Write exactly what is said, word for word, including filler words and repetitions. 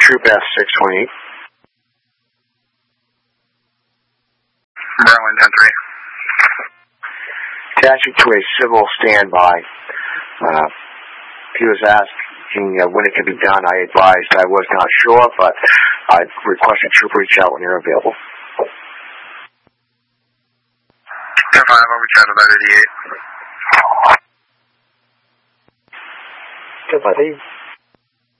Troop F six twenty-eight. Berlin ten three. Attaching to a civil standby. Uh, he was asking uh, when it could be done. I advised I was not sure, but I requested Troop reach out when you're available. ten five, over channel nine eighty-eight. ten five,